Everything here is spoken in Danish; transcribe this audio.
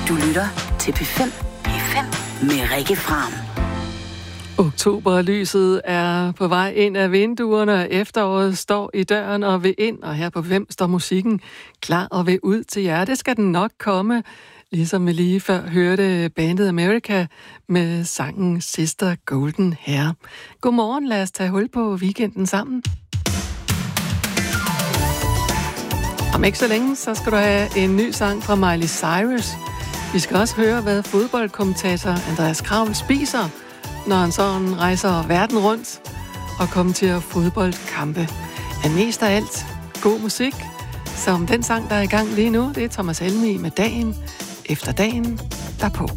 Du lytter til P5 med Rikke Fram. Oktoberlyset er på vej ind af vinduerne, efteråret står i døren og vil ind, og her på 5 står musikken klar og vil ud til jer. Det skal den nok komme, ligesom vi lige før hørte bandet America med sangen Sister Golden Hair. Godmorgen, lad os tage hul på weekenden sammen. Om ikke så længe, så skal du have en ny sang fra Miley Cyrus. Vi skal også høre, hvad fodboldkommentator Andreas Kravl spiser, når han sådan rejser verden rundt og kommenterer fodboldkampe. Men mest af alt god musik, som den sang, der er i gang lige nu, det er Thomas Helmig med Dagen efter dagen derpå.